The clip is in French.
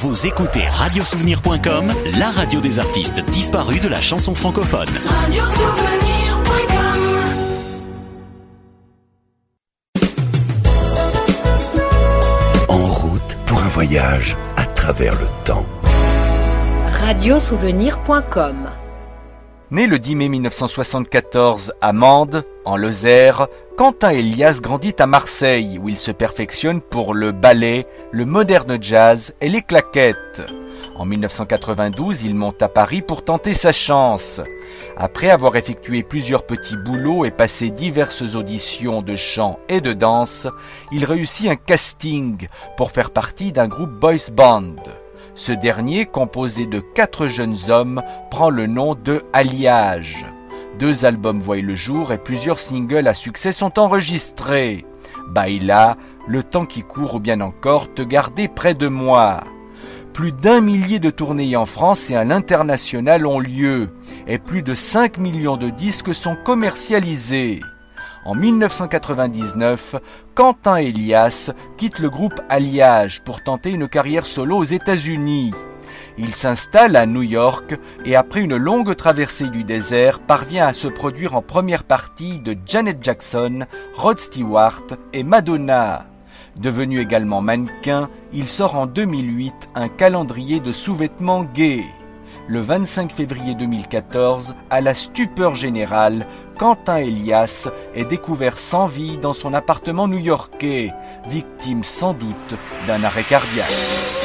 Vous écoutez radiosouvenir.com, la radio des artistes disparus de la chanson francophone. Radiosouvenir.com. En route pour un voyage à travers le temps. Radiosouvenir.com. Né le 10 mai 1974 à Mende, en Lozère, Quentin Elias grandit à Marseille où il se perfectionne pour le ballet, le moderne jazz et les claquettes. En 1992, il monte à Paris pour tenter sa chance. Après avoir effectué plusieurs petits boulots et passé diverses auditions de chant et de danse, il réussit un casting pour faire partie d'un groupe boys band. Ce dernier, composé de 4 jeunes hommes, prend le nom de Alliage. 2 albums voient le jour et plusieurs singles à succès sont enregistrés. Baila, Le temps qui court ou bien encore Te garder près de moi. Plus d'1 millier de tournées en France et à l'international ont lieu et plus de 5 millions de disques sont commercialisés. En 1999, Quentin Elias quitte le groupe Alliage pour tenter une carrière solo aux États-Unis. Il s'installe à New York et après une longue traversée du désert, parvient à se produire en première partie de Janet Jackson, Rod Stewart et Madonna. Devenu également mannequin, il sort en 2008 un calendrier de sous-vêtements gays. Le 25 février 2014, à la stupeur générale, Quentin Elias est découvert sans vie dans son appartement new-yorkais, victime sans doute d'un arrêt cardiaque.